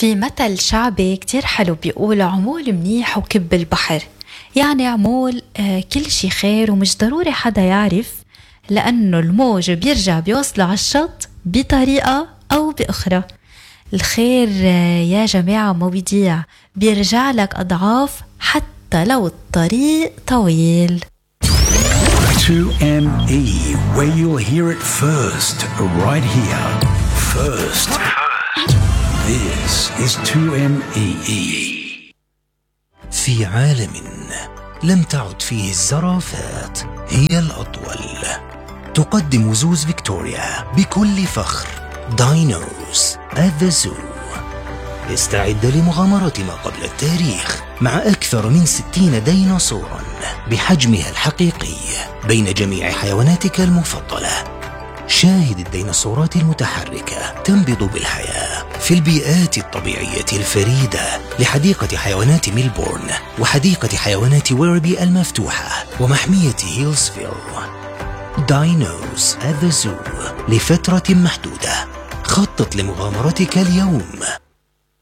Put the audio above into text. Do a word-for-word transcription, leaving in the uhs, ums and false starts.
في مثل شعبي كتير حلو بيقول عمول منيح وكب البحر. يعني عمول آه كل شي خير ومش ضروري حدا يعرف، لأنه الموج بيرجع بيوصله على الشط بطريقة أو بأخرى. الخير آه يا جماعة ما بيضيع، بيرجع لك أضعاف حتى لو الطريق طويل. two M E, where you'll hear it first, right here. First. This is two M E. في عالم لم تعد فيه الزرافات هي الأطول، تقدم زوز فيكتوريا بكل فخر داينوز at the Zoo. استعد لمغامرة ما قبل التاريخ مع أكثر من ستين ديناصورا بحجمها الحقيقي بين جميع حيواناتك المفضلة. شاهد الديناصورات المتحركة تنبض بالحياة في البيئات الطبيعية الفريدة لحديقة حيوانات ميلبورن وحديقة حيوانات ويربي المفتوحة ومحمية هيلزفيل. داينوز at the Zoo لفترة محدودة. خطط لمغامرتك اليوم.